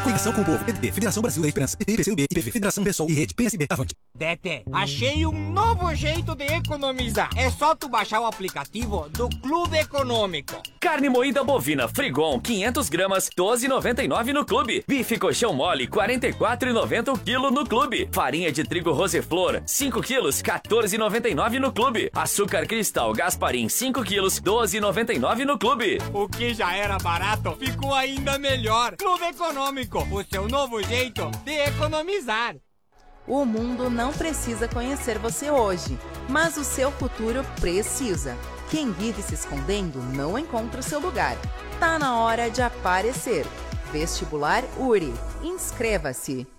Coligação com o Povo, PDT, Federação Brasil da Esperança, PT, PCdoB, IPV, Federação Pessoal e Rede, PSB, avante. Dete, achei um novo jeito de economizar. É só tu baixar o aplicativo do Clube Econômico. Carne moída bovina Frigon, 500 gramas, 12,99 no Clube. Bife colchão mole, 44,90 o quilo no Clube. Farinha de trigo Roseflor, 5 quilos, 14,99 no Clube. Açúcar cristal Gasparim, 5 quilos, 12,99 no Clube. O que já era barato, ficou ainda melhor. Clube Econômico, o seu novo jeito de economizar. O mundo não precisa conhecer você hoje, mas o seu futuro precisa. Quem vive se escondendo não encontra o seu lugar. Tá na hora de aparecer. Vestibular URI. Inscreva-se.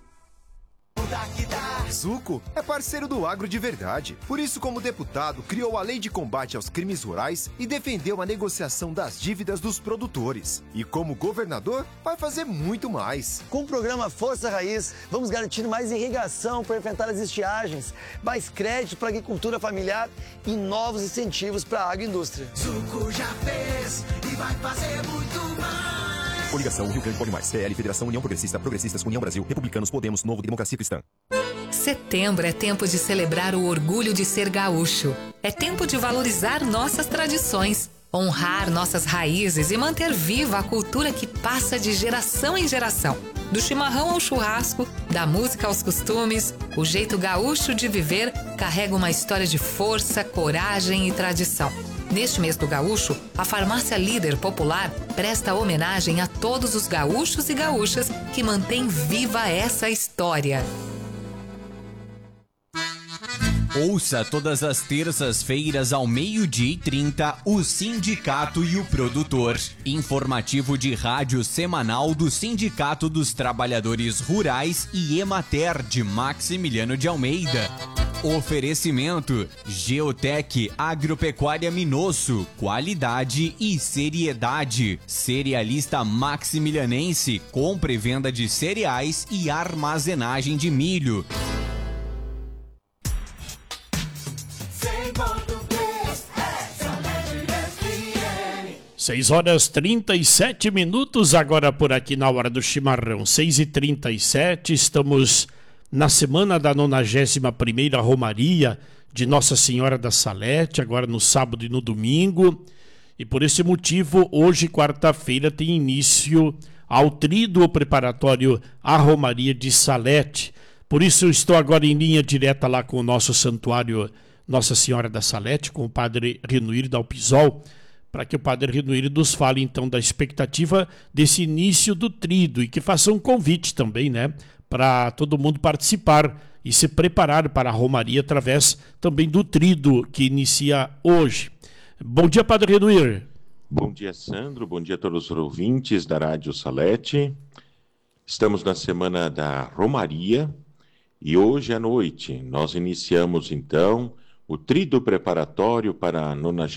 Zuco é parceiro do agro de verdade. Por isso, como deputado, criou a Lei de Combate aos Crimes Rurais e defendeu a negociação das dívidas dos produtores. E como governador, vai fazer muito mais. Com o programa Força Raiz, vamos garantir mais irrigação para enfrentar as estiagens, mais crédito para a agricultura familiar e novos incentivos para a agroindústria. Zuco já fez e vai fazer muito mais. Coligação Rio Grande Pode Mais, PL, Federação União Progressista, Progressistas, União Brasil, Republicanos, Podemos, Novo, Democracia Cristã. Setembro é tempo de celebrar o orgulho de ser gaúcho. É tempo de valorizar nossas tradições, honrar nossas raízes e manter viva a cultura que passa de geração em geração. Do chimarrão ao churrasco, da música aos costumes, o jeito gaúcho de viver carrega uma história de força, coragem e tradição. Neste mês do gaúcho, a Farmácia Líder Popular presta homenagem a todos os gaúchos e gaúchas que mantêm viva essa história. Ouça todas as terças-feiras ao 12:30 o Sindicato e o Produtor. Informativo de rádio semanal do Sindicato dos Trabalhadores Rurais e Emater de Maximiliano de Almeida. Oferecimento Geotec Agropecuária Minosso, qualidade e seriedade. Cerealista Maximilianense, compra e venda de cereais e armazenagem de milho. 6h37, agora por aqui na hora do chimarrão, 6h37, estamos na semana da 91ª Romaria de Nossa Senhora da Salete, agora no sábado e no domingo, e por esse motivo, hoje, quarta-feira, tem início ao tríduo preparatório à Romaria de Salete. Por isso eu estou agora em linha direta lá com o nosso santuário Nossa Senhora da Salete, com o padre Renuir da Alpisol, para que o padre Renuir nos fale então da expectativa desse início do tríduo e que faça um convite também, né, para todo mundo participar e se preparar para a Romaria através também do tríduo que inicia hoje. Bom dia, padre Renuir. Bom dia, Sandro. Bom dia a todos os ouvintes da Rádio Salete. Estamos na semana da Romaria e hoje à noite nós iniciamos então o tríduo preparatório para a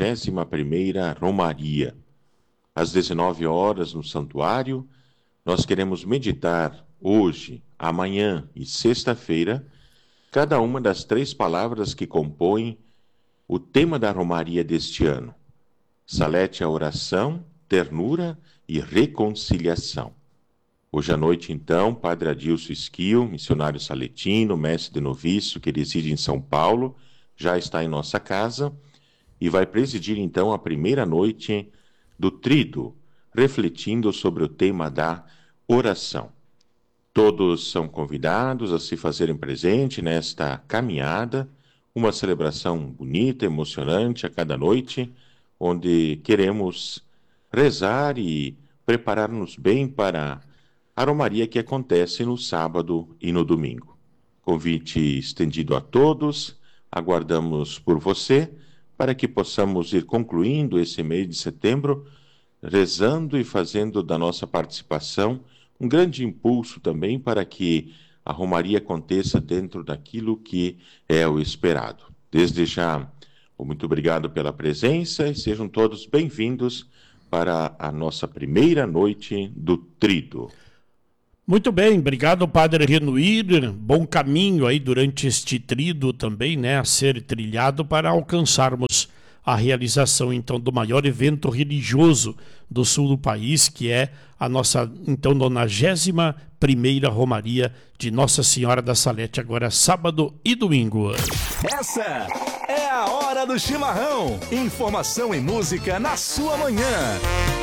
91ª Romaria. Às 19 horas no santuário, nós queremos meditar hoje, amanhã e sexta-feira, cada uma das 3 palavras que compõem o tema da Romaria deste ano. Salete a oração, ternura e reconciliação. Hoje à noite, então, Padre Adilson Esquio, missionário saletino, mestre de noviço, que reside em São Paulo, já está em nossa casa e vai presidir, então, a primeira noite do tríduo, refletindo sobre o tema da oração. Todos são convidados a se fazerem presente nesta caminhada, uma celebração bonita, emocionante a cada noite, onde queremos rezar e preparar-nos bem para a Romaria que acontece no sábado e no domingo. Convite estendido a todos, aguardamos por você para que possamos ir concluindo esse mês de setembro, rezando e fazendo da nossa participação um grande impulso também para que a Romaria aconteça dentro daquilo que é o esperado. Desde já, muito obrigado pela presença e sejam todos bem-vindos para a nossa primeira noite do tríduo. Muito bem, obrigado, padre Renuir. Bom caminho aí durante este tríduo também, né, a ser trilhado para alcançarmos a realização então do maior evento religioso do sul do país, que é a nossa então 91ª Romaria de Nossa Senhora da Salete, agora sábado e domingo. Essa é a hora do chimarrão. Informação e música na sua manhã.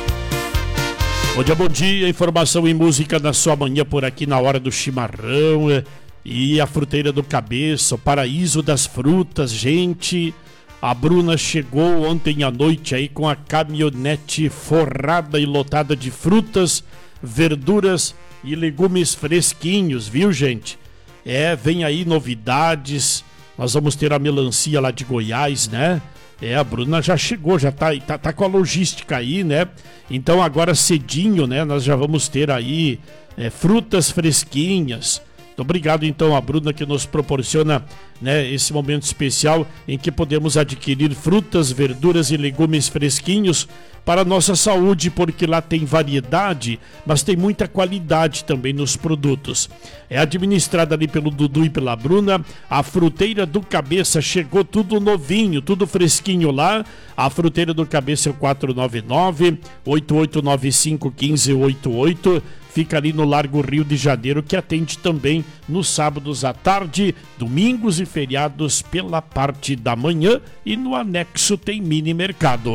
Bom dia, informação e música na sua manhã por aqui na hora do chimarrão. E a Fruteira do Cabeça, o paraíso das frutas, gente. A Bruna chegou ontem à noite aí com a caminhonete forrada e lotada de frutas, verduras e legumes fresquinhos, viu, gente? Vem aí novidades. Nós vamos ter a melancia lá de Goiás, né? A Bruna já chegou, já tá com a logística aí, né? Então agora cedinho, né? Nós já vamos ter aí frutas fresquinhas. Obrigado então a Bruna que nos proporciona, né, esse momento especial em que podemos adquirir frutas, verduras e legumes fresquinhos para a nossa saúde, porque lá tem variedade, mas tem muita qualidade também nos produtos. É administrada ali pelo Dudu e pela Bruna. A Fruteira do Cabeça chegou tudo novinho, tudo fresquinho lá. A Fruteira do Cabeça é o 499-8895-1588. Fica ali no Largo Rio de Janeiro, que atende também nos sábados à tarde, domingos e feriados pela parte da manhã, e no anexo tem mini mercado.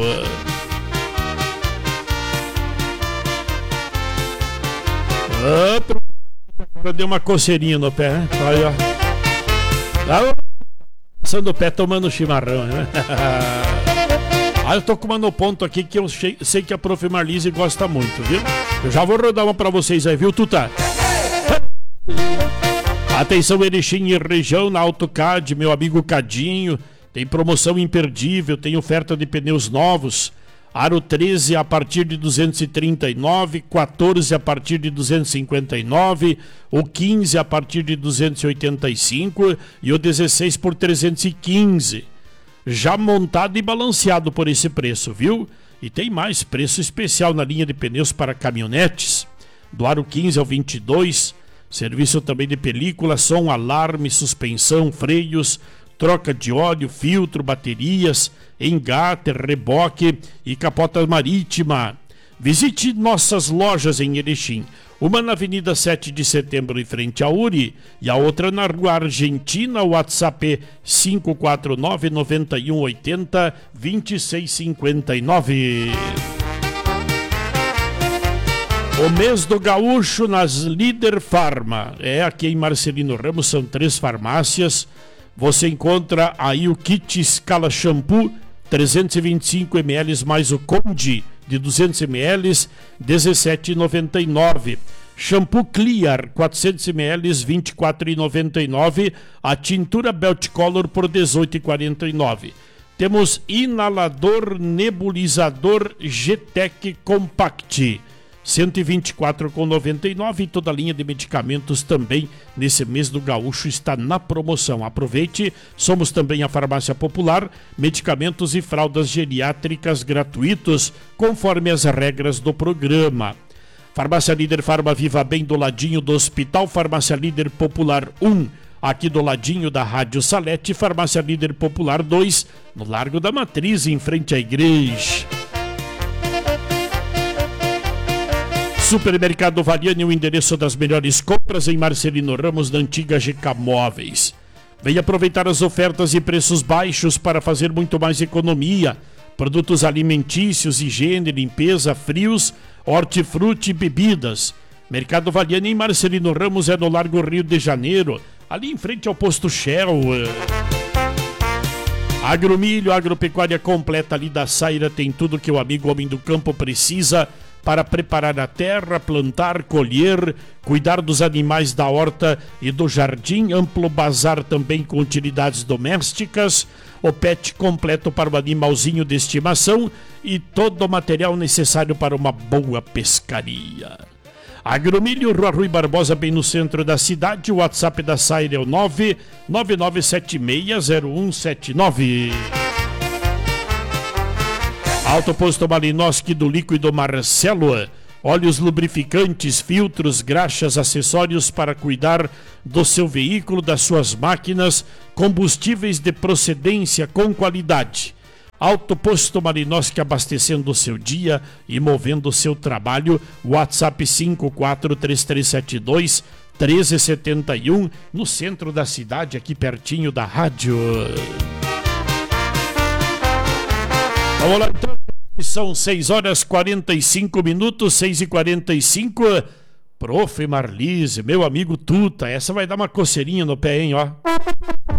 Agora deu uma coceirinha no pé, né? Olha, passando o pé tomando chimarrão, né? Eu tô com uma no ponto aqui que eu sei que a Prof. Marlise gosta muito, viu? Eu já vou rodar uma pra vocês aí, viu, Tuta? Atenção, Erechim e região, na AutoCAD, meu amigo Cadinho. Tem promoção imperdível, tem oferta de pneus novos. Aro 13 a partir de 239, 14 a partir de 259, o 15 a partir de 285 e o 16 por 315. Já montado e balanceado por esse preço, viu? E tem mais, preço especial na linha de pneus para caminhonetes, do aro 15 ao 22, serviço também de película, som, alarme, suspensão, freios, troca de óleo, filtro, baterias, engate, reboque e capota marítima. Visite nossas lojas em Erechim, uma na Avenida 7 de Setembro em frente à URI e a outra na Rua Argentina. O WhatsApp 549-9180-2659. O mês do gaúcho nas Líder Farma. Aqui em Marcelino Ramos são 3 farmácias. Você encontra aí o kit Scala Shampoo 325 ml mais o Conde de 200 ml, R$17,99. Shampoo Clear 400 ml, R$24,99. A tintura Belt Color por R$18,49. Temos inalador nebulizador G-Tech Compact, R$124,99. E toda a linha de medicamentos também nesse mês do gaúcho está na promoção. Aproveite, somos também a Farmácia Popular, medicamentos e fraldas geriátricas gratuitos, conforme as regras do programa. Farmácia Líder Farma Viva Bem, do ladinho do Hospital. Farmácia Líder Popular 1, aqui do ladinho da Rádio Salete. Farmácia Líder Popular 2, no Largo da Matriz, em frente à igreja. Supermercado Valiani, o endereço das melhores compras em Marcelino Ramos, da antiga GK Móveis. Venha aproveitar as ofertas e preços baixos para fazer muito mais economia. Produtos alimentícios, higiene, limpeza, frios, hortifruti e bebidas. Mercado Valiani em Marcelino Ramos é no Largo Rio de Janeiro, ali em frente ao posto Shell. Agromilho, agropecuária completa ali da Saira, tem tudo que o amigo homem do campo precisa para preparar a terra, plantar, colher, cuidar dos animais da horta e do jardim. Amplo bazar também com utilidades domésticas, o pet completo para o animalzinho de estimação e todo o material necessário para uma boa pescaria. Agromilho, Rua Rui Barbosa, bem no centro da cidade. O WhatsApp da Saira é o 999760179. Autoposto Malinowski do Líquido Marcelo. Óleos lubrificantes, filtros, graxas, acessórios para cuidar do seu veículo, das suas máquinas. Combustíveis de procedência com qualidade. Alto Posto Malinowski, abastecendo o seu dia e movendo o seu trabalho. WhatsApp 5433721371, no centro da cidade, aqui pertinho da rádio. Vamos lá então, são 6h45, 6h45. Prof. Marlise, meu amigo Tuta, essa vai dar uma coceirinha no pé, hein, ó.